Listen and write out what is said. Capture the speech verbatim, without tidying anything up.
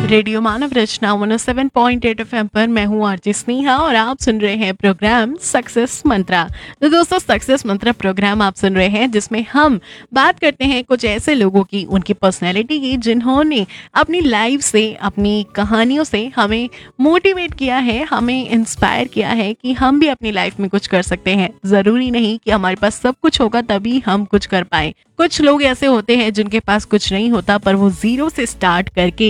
Radio मानव रचना एक सौ सात पॉइंट आठ एफएम पर मैं हूँ आरजे स्नेहा और आप सुन रहे हैं प्रोग्राम सक्सेस मंत्रा। तो दोस्तों, सक्सेस मंत्रा प्रोग्राम आप सुन रहे हैं जिसमें हम बात करते हैं कुछ ऐसे लोगों की, उनकी पर्सनैलिटी की, जिन्होंने अपनी लाइफ से, अपनी कहानियों से हमें मोटिवेट किया है, हमें इंस्पायर किया है कि हम भी अपनी लाइफ में कुछ कर सकते हैं। ज़रूरी नहीं कि हमारे पास सब कुछ होगा तभी हम कुछ कर पाए। कुछ लोग ऐसे होते हैं जिनके पास कुछ नहीं होता पर वो जीरो से स्टार्ट करके